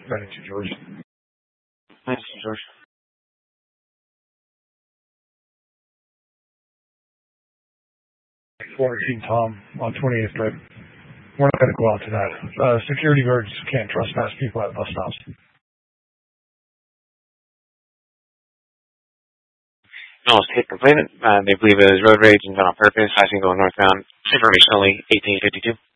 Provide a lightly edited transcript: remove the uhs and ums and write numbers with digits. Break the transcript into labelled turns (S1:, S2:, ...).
S1: 92, George.
S2: 92, George.
S1: 418, Tom, on 28th Road. We're not going to go out tonight. Security guards can't trespass people at bus stops.
S2: No, state complainant. They believe it is road rage and done on purpose. Passing going northbound. Information only 1852.